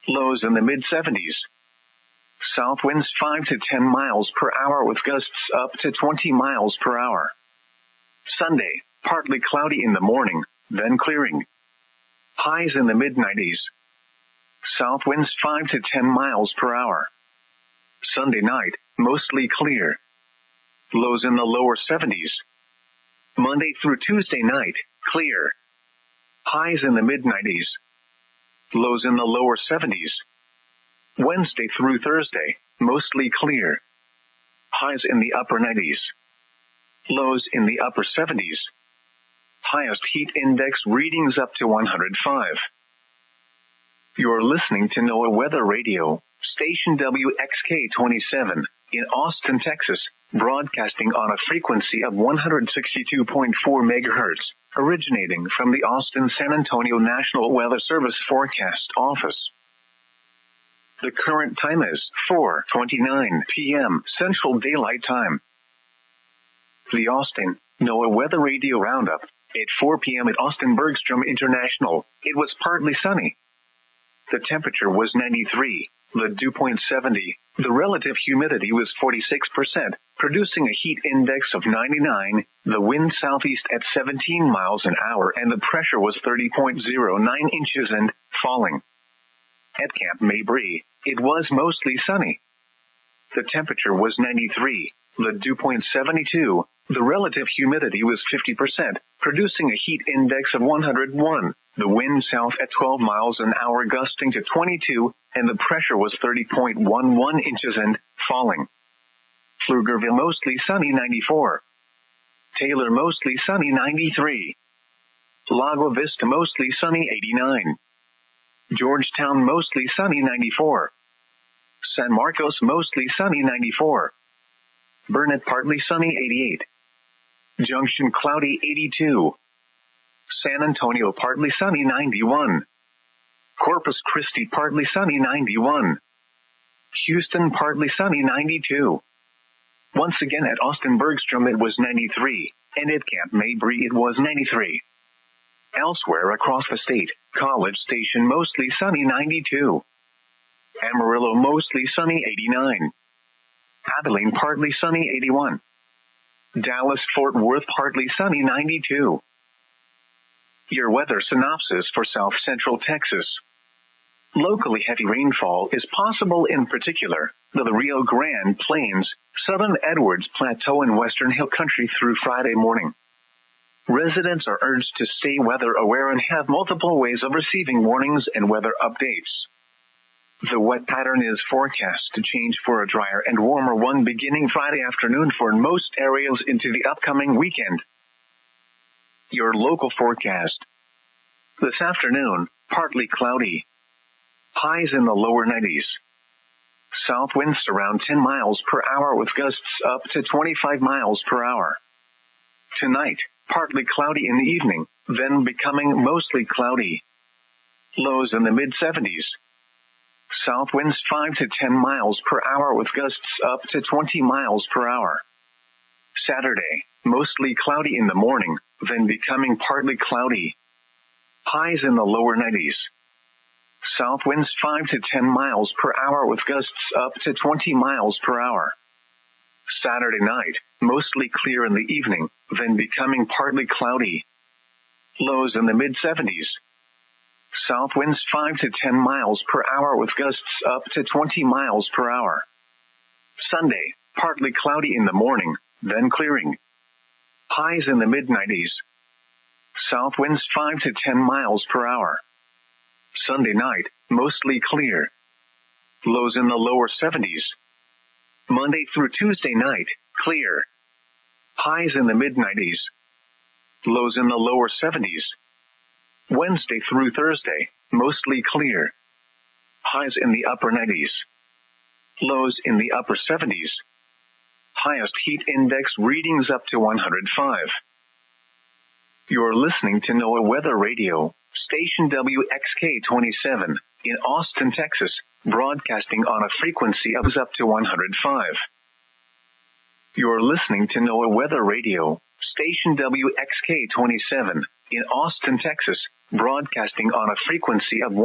Lows in the mid-70s. South winds 5 to 10 miles per hour with gusts up to 20 miles per hour. Sunday, partly cloudy in the morning, then clearing. Highs in the mid-90s. South winds 5 to 10 miles per hour. Sunday night, mostly clear. Lows in the lower 70s. Monday through Tuesday night, clear. Highs in the mid-90s. Lows in the lower 70s. Wednesday through Thursday, mostly clear. Highs in the upper 90s. Lows in the upper 70s. Highest heat index readings up to 105. You're listening to NOAA Weather Radio, station WXK-27, in Austin, Texas, broadcasting on a frequency of 162.4 MHz, originating from the Austin-San Antonio National Weather Service Forecast Office. The current time is 4:29 p.m. Central Daylight Time. The Austin NOAA Weather Radio Roundup. At 4 p.m. at Austin Bergstrom International, it was partly sunny. The temperature was 93, the dew point 70, the relative humidity was 46%, producing a heat index of 99, the wind southeast at 17 miles an hour, and the pressure was 30.09 inches and falling. At Camp Mabry, it was mostly sunny. The temperature was 93, the dew point 72, the relative humidity was 50%, producing a heat index of 101, the wind south at 12 miles an hour gusting to 22, and the pressure was 30.11 inches and falling. Pflugerville mostly sunny 94. Taylor mostly sunny 93. Lago Vista mostly sunny 89. Georgetown mostly sunny 94. San Marcos mostly sunny 94. Burnett partly sunny 88. Junction cloudy 82. San Antonio partly sunny 91. Corpus Christi partly sunny 91. Houston partly sunny 92. Once again at Austin Bergstrom it was 93, and at Camp Mabry it was 93. Elsewhere across the state, College Station mostly sunny 92. Amarillo mostly sunny 89. Abilene partly sunny 81. Dallas-Fort Worth partly sunny 92. Your weather synopsis for South Central Texas. Locally heavy rainfall is possible in particular the Rio Grande Plains, Southern Edwards Plateau and Western Hill Country through Friday morning. Residents are urged to stay weather aware and have multiple ways of receiving warnings and weather updates. The wet pattern is forecast to change for a drier and warmer one beginning Friday afternoon for most areas into the upcoming weekend. Your local forecast. This afternoon, partly cloudy. Highs in the lower 90s. South winds around 10 miles per hour with gusts up to 25 miles per hour. Tonight, partly cloudy in the evening, then becoming mostly cloudy. Lows in the mid-70s. South winds 5 to 10 miles per hour with gusts up to 20 miles per hour. Saturday, mostly cloudy in the morning, then becoming partly cloudy. Highs in the lower 90s. South winds 5 to 10 miles per hour with gusts up to 20 miles per hour. Saturday night, mostly clear in the evening, then becoming partly cloudy. Lows in the mid-70s. South winds 5 to 10 miles per hour with gusts up to 20 miles per hour. Sunday, partly cloudy in the morning, then clearing. Highs in the mid-90s. South winds 5 to 10 miles per hour. Sunday night, mostly clear. Lows in the lower 70s. Monday through Tuesday night, clear. Highs in the mid-90s. Lows in the lower 70s. Wednesday through Thursday, mostly clear. Highs in the upper 90s. Lows in the upper 70s. Highest heat index readings up to 105. You're listening to NOAA Weather Radio, station WXK-27, in Austin, Texas, broadcasting on a frequency of up to 105. You're listening to NOAA Weather Radio, station WXK-27, in Austin, Texas, broadcasting on a frequency of